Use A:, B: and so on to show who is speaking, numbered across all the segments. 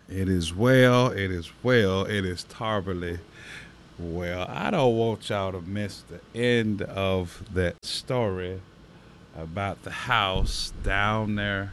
A: It is well, it is well, it is terribly well. I don't want y'all to miss the end of that story about the house down there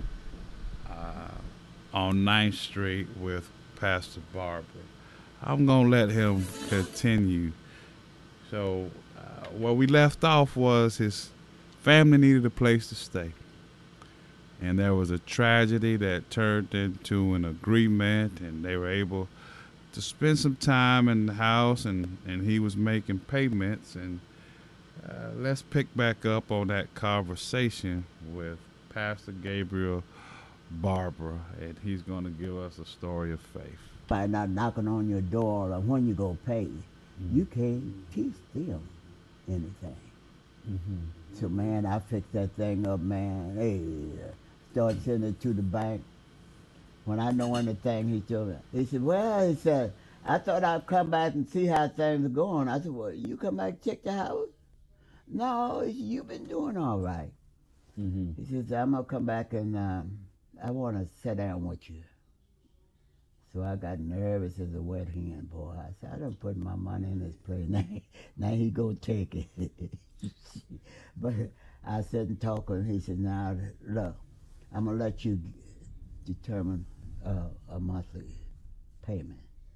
A: on Ninth Street with Pastor Barbara. I'm going to let him continue. So, where we left off was his family needed a place to stay. And there was a tragedy that turned into an agreement, and they were able to spend some time in the house, and he was making payments. And let's pick back up on that conversation with Pastor Gabriel Barbara, and he's going to give us a story of faith.
B: By not knocking on your door or when you go pay, you can't teach them anything. So man, I fixed that thing up, man. Hey, start sending it to the bank. When I know anything, he told me. He said, well, he said, I thought I'd come back and see how things are going. I said, well, you come back and check the house? No, he said, you've been doing all right. He says, I'm going to come back and I want to sit down with you. So I got nervous as a wet hen, boy. I said, I done put my money in this place. Now he go take it. But I sat and talked with him. He said, now, look, I'm going to let you determine a monthly payment.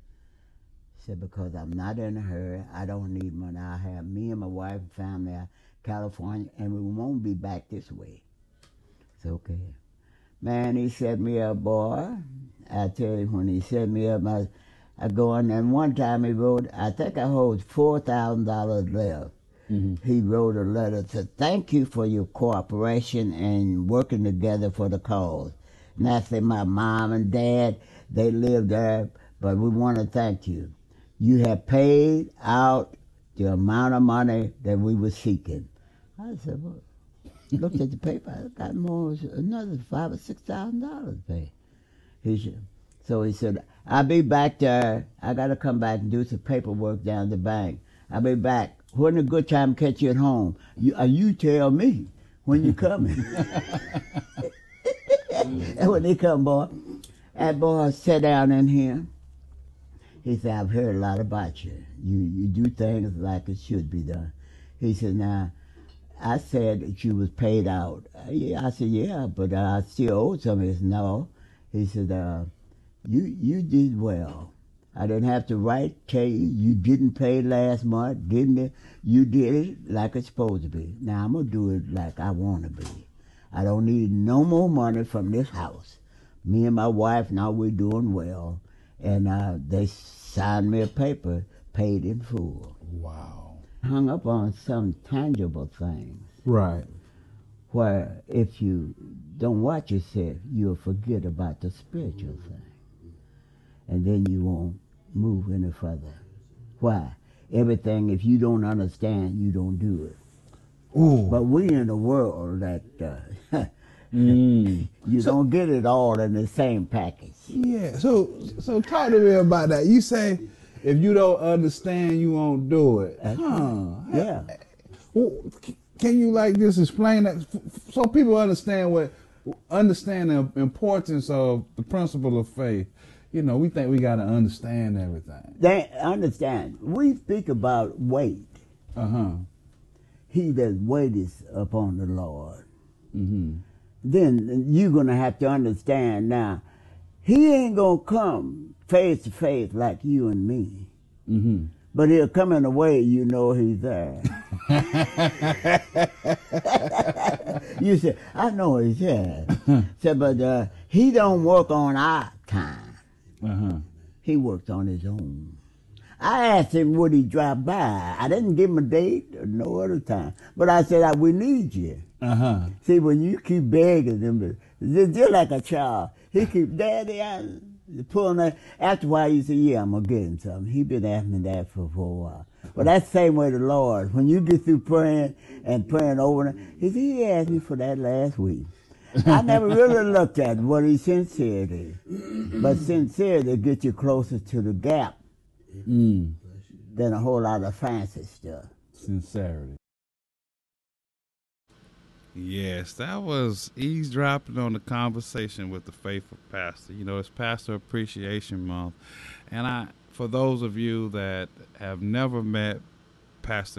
B: He said, because I'm not in a hurry. I don't need money. I have me and my wife and family in California, and we won't be back this way. It's okay. Man, he set me up, boy. I tell you, when he set me up, I go in, and one time he wrote, I think I hold $4,000 left. He wrote a letter to thank you for your cooperation and working together for the cause. And I said, my mom and dad, they live there, but we want to thank you. You have paid out the amount of money that we were seeking. I said, well, looked at the paper, I got more, another $5,000 or $6,000 paid. So he said, I'll be back there. I got to come back and do some paperwork down the bank. I'll be back. When a good time to catch you at home? You tell me when you coming. And when he come, boy, that boy sat down in here. He said, I've heard a lot about you. You do things like it should be done. He said, now, I said that you was paid out. Yeah, I said, yeah, but I still owe some. He said, no. He said, you did well. I didn't have to write, tell you didn't pay last month, didn't it? You did it like it's supposed to be. Now I'm going to do it like I want to be. I don't need no more money from this house. Me and my wife, now we're doing well. And they signed me a paper, paid in full.
A: Wow.
B: Hung up on some tangible things.
A: Right.
B: Where if you don't watch yourself, you'll forget about the spiritual thing. And then you won't move any further. Why? Everything, if you don't understand, you don't do it.
A: Ooh.
B: But we in a world that you don't get it all in the same package.
A: Yeah. So talk to me about that. You say if you don't understand, you won't do it.
B: Yeah.
A: Well, can you like just explain that so people understand the importance of the principle of faith? You know, we think we got to understand everything.
B: They understand. We speak about weight. He that waiteth upon the Lord. Then you're going to have to understand now, he ain't going to come face to face like you and me. But he'll come in a way you know he's there. You say, I know he's there. But he don't work on our time. He works on his own. I asked him would he drop by. I didn't give him a date or no other time. But I said, we need you. See, when you keep begging him, just like a child, he keep, Daddy, pulling that. After a while, you say, yeah, I'm going to get him something. He been asking me that for a while. But that's the same way the Lord. When you get through praying and praying over him, he said, he asked me for that last week. I never really looked at what his sincerity is. But sincerity gets you closer to the gap than a whole lot of fancy stuff.
A: Sincerity. Yes, that was eavesdropping on the conversation with the faithful pastor. You know, it's Pastor Appreciation Month, and for those of you that have never met Pastor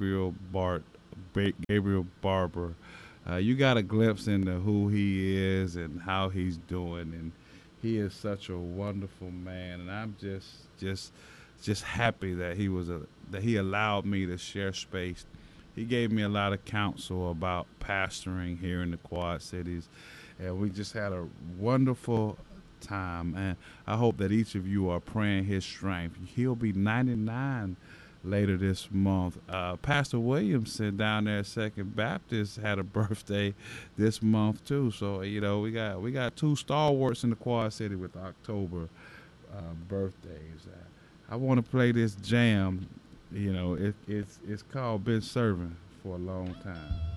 A: Gabriel Barber, you got a glimpse into who he is and how he's doing, and he is such a wonderful man, and I'm just happy that that he allowed me to share space. He gave me a lot of counsel about pastoring here in the Quad Cities, and we just had a wonderful time. And I hope that each of you are praying his strength. He'll be 99 later this month. Pastor Williamson down there at Second Baptist had a birthday this month too. So you know we got two stalwarts in the Quad City with October birthdays. I want to play this jam. You know, it's called "Been Serving" for a long time.